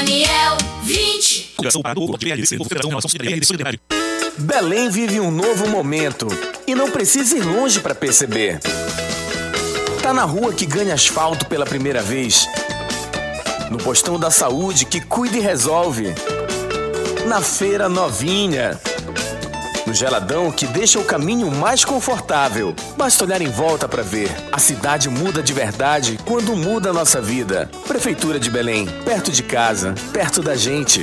Daniel 20. Belém vive um novo momento e não precisa ir longe para perceber. Tá na rua que ganha asfalto pela primeira vez. No postão da saúde que cuida e resolve. Na feira novinha. No geladão que deixa o caminho mais confortável. Basta olhar em volta para ver. A cidade muda de verdade quando muda a nossa vida. Prefeitura de Belém, perto de casa, perto da gente.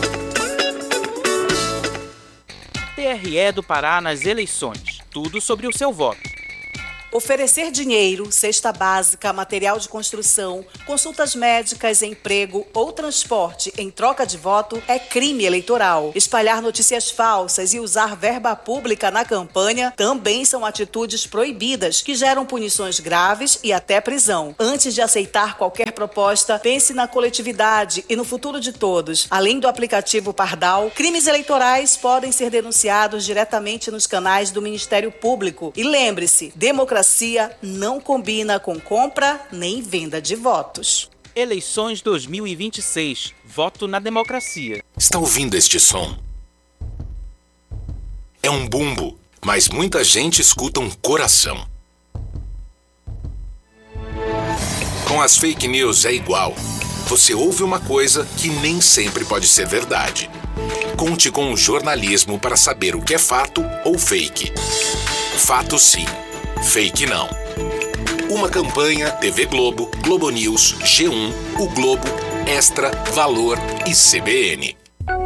TRE do Pará nas eleições. Tudo sobre o seu voto. Oferecer dinheiro, cesta básica, material de construção, consultas médicas, emprego ou transporte em troca de voto é crime eleitoral. Espalhar notícias falsas e usar verba pública na campanha também são atitudes proibidas que geram punições graves e até prisão. Antes de aceitar qualquer proposta, pense na coletividade e no futuro de todos. Além do aplicativo Pardal, crimes eleitorais podem ser denunciados diretamente nos canais do Ministério Público. E lembre-se, democracia não combina com compra nem venda de votos. Eleições 2026. Voto na democracia. Está ouvindo este som? É um bumbo, mas muita gente escuta um coração. Com as fake news é igual. Você ouve uma coisa que nem sempre pode ser verdade. Conte com o jornalismo para saber o que é fato ou fake. Fato sim. Fake não. Uma campanha TV Globo, Globo News, G1, O Globo, Extra, Valor e CBN.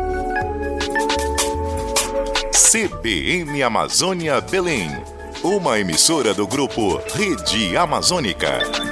CBN Amazônia Belém, uma emissora do grupo Rede Amazônica.